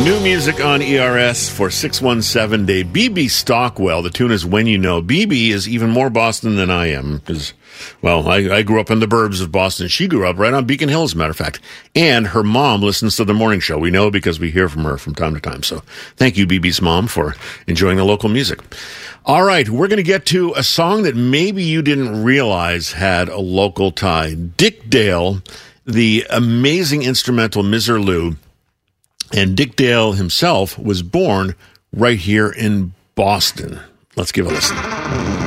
New music on ERS for 617 Day. BB Stockwell. The tune is When You Know. BB is even more Boston than I am because, well, I grew up in the burbs of Boston. She grew up right on Beacon Hill, as a matter of fact. And her mom listens to the morning show. We know because we hear from her from time to time. So thank you, BB's mom, for enjoying the local music. All right, we're going to get to a song that maybe you didn't realize had a local tie. Dick Dale, the amazing instrumental Miserlou. And Dick Dale himself was born right here in Boston. Let's give a listen.